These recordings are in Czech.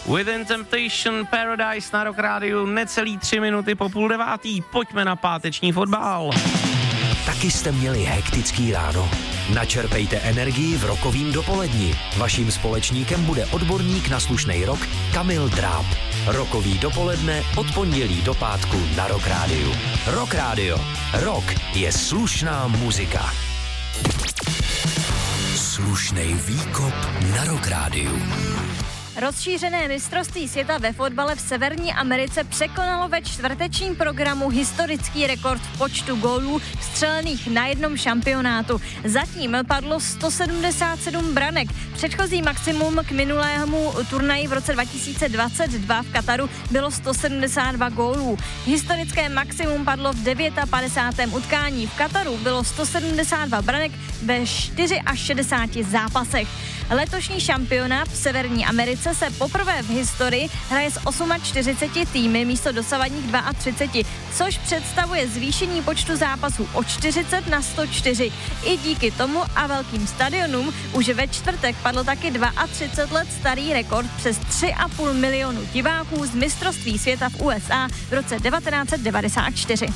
Within Temptation Paradise na Rock Rádiu, necelý 3 minuty po 8:30. Pojďme na páteční fotbal. Taky jste měli hektický ráno? Načerpejte energii v Rockovým dopoledni. Vaším společníkem bude odborník na slušnej rock Kamil Dráb. Rockový dopoledne od pondělí do pátku na Rock Rádiu. Rock Rádio. Rock je slušná muzika. Slušnej výkop na Rock Rádiu. Rozšířené mistrovství světa ve fotbale v Severní Americe překonalo ve čtvrtečním programu historický rekord v počtu gólů vstřelených na jednom šampionátu. Zatím padlo 177 branek. Předchozí maximum k minulému turnaji v roce 2022 v Kataru bylo 172 gólů. Historické maximum padlo v 59. utkání. V Kataru bylo 172 branek ve 64 zápasech. Letošní šampionát v Severní Americe se poprvé v historii hraje s 48 týmy místo dosavadních 32, což představuje zvýšení počtu zápasů o 40 na 104. I díky tomu a velkým stadionům už ve čtvrtek padl taky 32 let starý rekord přes 3,5 milionu diváků z mistrovství světa v USA v roce 1994.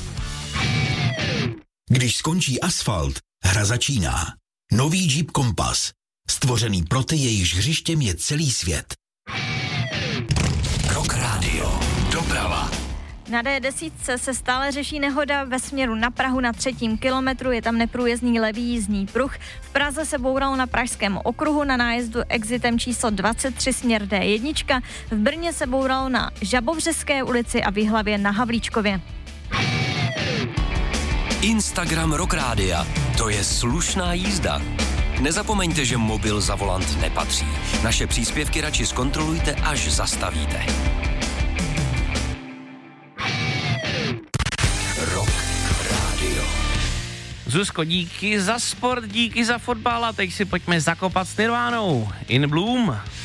Když skončí asfalt, hra začíná. Nový Jeep Compass. Stvořený pro ty, jejichž hřištěm je celý svět. Rock Radio. Doprava. Na D10 se stále řeší nehoda ve směru na Prahu na 3. kilometru, je tam neprůjezdný levý jízdní pruh. V Praze se bouralo na Pražském okruhu na nájezdu exitem číslo 23 směr D1. V Brně se bouralo na Žabovřeské ulici a v Jihlavě na Havlíčkově. Instagram Rock Rádia. To je slušná jízda. Nezapomeňte, že mobil za volant nepatří. Naše příspěvky radši zkontrolujte, až zastavíte. Rock Radio. Zuzko, díky za sport, díky za fotbal a teď si pojďme zakopat s Nirvánou. In Bloom.